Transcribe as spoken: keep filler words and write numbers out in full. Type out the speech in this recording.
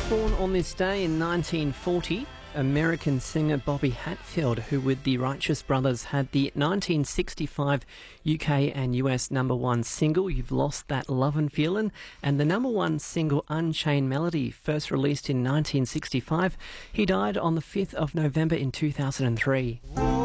Born on this day in nineteen forty, American singer Bobby Hatfield, who with the Righteous Brothers had the nineteen sixty-five U K and U S number one single, You've Lost That Lovin' Feelin', and the number one single Unchained Melody, first released in nineteen sixty-five. He died on the fifth of November in two thousand three.